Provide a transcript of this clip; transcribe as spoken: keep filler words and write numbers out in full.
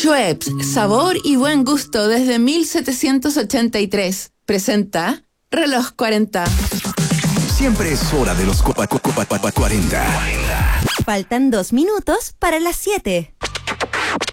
Schweppes, sabor y buen gusto desde mil setecientos ochenta y tres. Presenta Reloj cuarenta. Siempre es hora de los Copa Copa cuarenta. Faltan dos minutos para las siete.